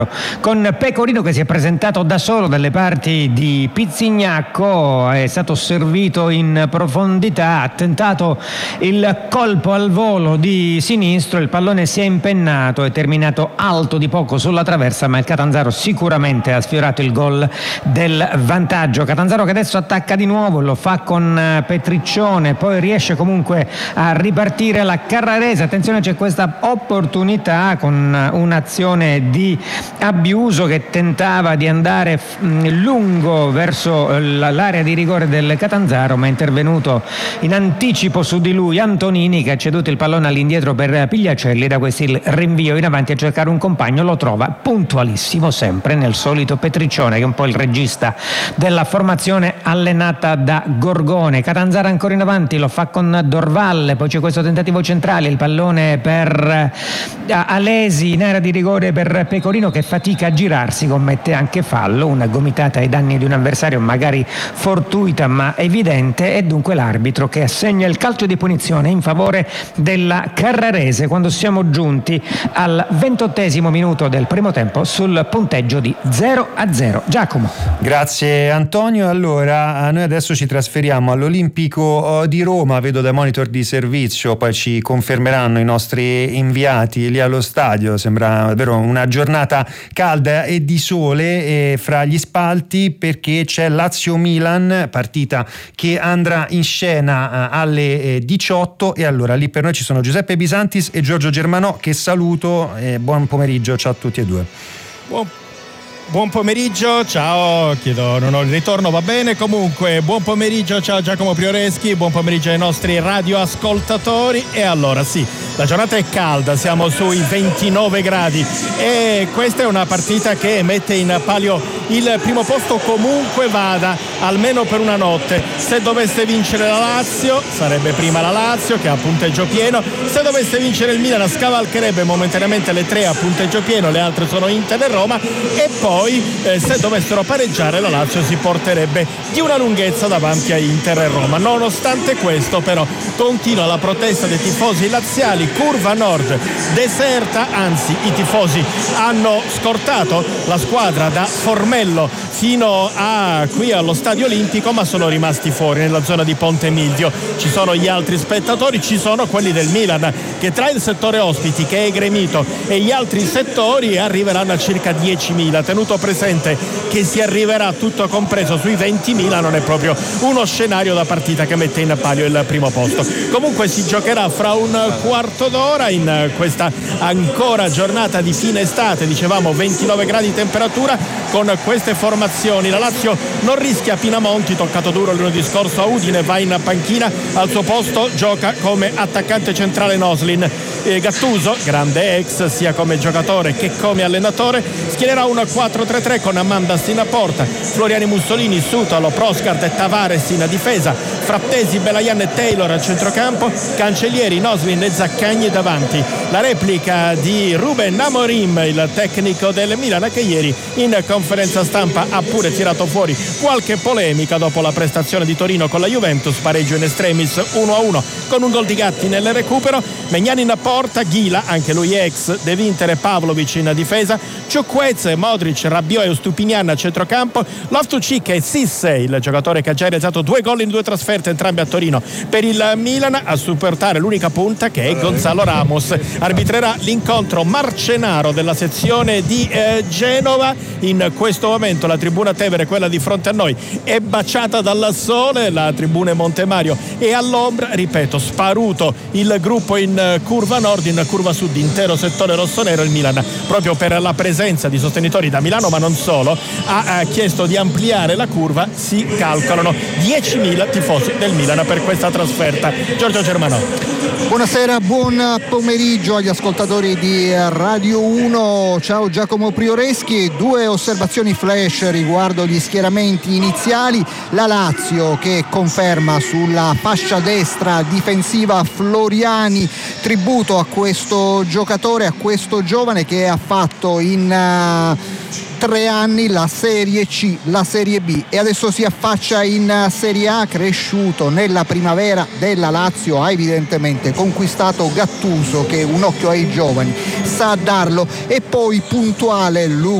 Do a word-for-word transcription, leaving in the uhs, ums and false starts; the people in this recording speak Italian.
con Pecorino che si è presentato da solo dalle parti di Pizzignacco, è stato servito in profondità, ha tentato il colpo al volo di sinistro, il pallone si è impennato, è terminato alto di poco sulla traversa, ma il Catanzaro sicuramente ha sfiorato il gol del vantaggio. Catanzaro che adesso attacca di nuovo, lo fa con Petriccione, poi riesce comunque a ripartire la Carrarese. Attenzione, c'è questa opportunità con un'azione di Abbiuso che tentava di andare lungo verso l'area di rigore del Catanzaro, ma è intervenuto in anticipo su di lui Antonini, che ha ceduto il pallone all'indietro per Pigliacelli. Da questo il rinvio in avanti a cercare un compagno, lo trova puntualissimo sempre nel solito Petriccione, che è un po' il regista della formazione allenata da Gorgone. Catanzaro ancora in avanti, lo fa con Dorvalle, poi c'è questo tentativo centrale, il pallone per Alesi in area di rigore per Pecorino che fatica a girarsi, commette anche fallo, una gomitata ai danni di un avversario magari fortuita ma evidente, e dunque l'arbitro che assegna il calcio di punizione in favore della Carrarese quando siamo giunti al ventottesimo minuto del primo tempo sul punteggio di zero a zero. Giacomo. Grazie Antonio. Allora noi adesso ci trasferiamo all'Olimpico di Roma, vedo dai monitor di servizio, poi ci confermeranno i nostri inviati lì allo stadio, sembra davvero una giornata calda e di sole eh, fra gli spalti, perché c'è Lazio-Milan, partita che andrà in scena eh, alle eh, diciotto, e allora lì per noi ci sono Giuseppe Bisantis e Giorgio Germanò, che saluto e buon pomeriggio, ciao a tutti e due. Buon Buon pomeriggio, ciao, chiedo, non ho il ritorno, va bene, comunque buon pomeriggio, ciao Giacomo Prioreschi, buon pomeriggio ai nostri radioascoltatori. E allora sì, la giornata è calda, siamo sui ventinove gradi e questa è una partita che mette in palio il primo posto comunque vada, almeno per una notte. Se dovesse vincere la Lazio sarebbe prima la Lazio che ha punteggio pieno, se dovesse vincere il Milan scavalcherebbe momentaneamente le tre a punteggio pieno, le altre sono Inter e Roma, e poi Poi eh, se dovessero pareggiare la Lazio si porterebbe di una lunghezza davanti a Inter e Roma. Nonostante questo però continua la protesta dei tifosi laziali, curva nord deserta, anzi i tifosi hanno scortato la squadra da Formello fino a qui allo Stadio Olimpico, ma sono rimasti fuori nella zona di Ponte Milvio. Ci sono gli altri spettatori, ci sono quelli del Milan che tra il settore ospiti che è gremito e gli altri settori arriveranno a circa diecimila. Tenuto presente che si arriverà tutto compreso sui ventimila, non è proprio uno scenario da partita che mette in palio il primo posto. Comunque si giocherà fra un quarto d'ora in questa ancora giornata di fine estate, dicevamo ventinove gradi di temperatura, con queste formazioni. La Lazio non rischia Pinamonti, toccato duro lunedì scorso a Udine, va in panchina, al suo posto gioca come attaccante centrale Noslin. E Gattuso, grande ex sia come giocatore che come allenatore, schiererà un quattro tre tre con Amandas in porta, Floriani Mussolini, Sutalo, Proscart e Tavares in difesa, Frattesi, Belayan e Taylor al centrocampo, Cancellieri, Noslin e Zaccagni davanti. La replica di Ruben Amorim, il tecnico del Milan, che ieri in conferenza stampa ha pure tirato fuori qualche polemica dopo la prestazione di Torino con la Juventus, pareggio in extremis uno a uno con un gol di Gatti nel recupero. Megnani in porta, Ghila, anche lui ex De Winter, e Pavlovic in difesa, Ciukwueze, Modric, Rabiot e Stupinian a centrocampo, Loftus-Cheek e Sisse, il giocatore che ha già realizzato due gol in due trasferte, entrambi a Torino per il Milan, a supportare l'unica punta che è Gonzalo Ramos. Arbitrerà l'incontro Marcenaro della sezione di eh, Genova. In questo momento la tribuna Tevere, quella di fronte a noi, è baciata dal sole, la tribuna Montemario è all'ombra, ripeto, sparuto il gruppo in curva nord, in curva sud intero settore rossonero. Il Milan, proprio per la presenza di sostenitori da Milano ma non solo, ha, ha chiesto di ampliare la curva. Si calcolano diecimila tifosi del Milan per questa trasferta. Giorgio Germanò. Buonasera, buon pomeriggio agli ascoltatori di Radio uno. Ciao Giacomo Prioreschi. Due osservazioni flash riguardo gli schieramenti iniziali. La Lazio che conferma sulla fascia destra difensiva Floriani, tributo a questo giocatore, a questo giovane che ha fatto in uh, tre anni la Serie C, la Serie B e adesso si affaccia in Serie A, cresciuto nella primavera della Lazio, ha evidentemente conquistato Gattuso che un occhio ai giovani sa darlo, e poi puntuale Luca